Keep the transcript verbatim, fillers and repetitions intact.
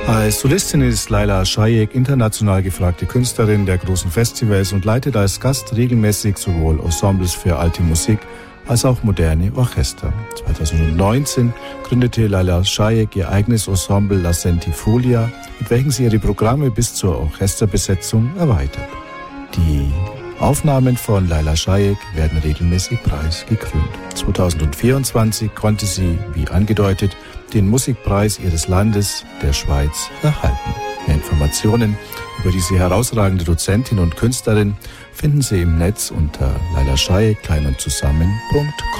Als Solistin ist Laila Shaik international gefragte Künstlerin der großen Festivals und leitet als Gast regelmäßig sowohl Ensembles für alte Musik als auch moderne Orchester. zweitausendneunzehn gründete Laila Shaik ihr eigenes Ensemble La Centifolia, mit welchem sie ihre Programme bis zur Orchesterbesetzung erweitert. Die Aufnahmen von Laila Shaik werden regelmäßig preisgekrönt. zweitausendvierundzwanzig konnte sie, wie angedeutet, den Musikpreis ihres Landes, der Schweiz, erhalten. Mehr Informationen über diese herausragende Dozentin und Künstlerin finden Sie im Netz unter laila shaik klein und zusammen punkt com.